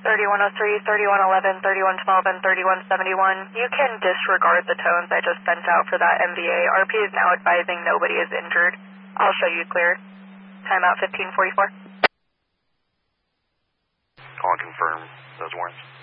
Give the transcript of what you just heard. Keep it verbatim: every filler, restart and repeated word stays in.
thirty-one oh three, thirty-one eleven, thirty-one twelve, and thirty-one seventy-one. You can disregard the tones I just sent out for that M V A. R P is now advising nobody is injured. I'll show you clear. Timeout fifteen forty-four. Call and confirm those warrants.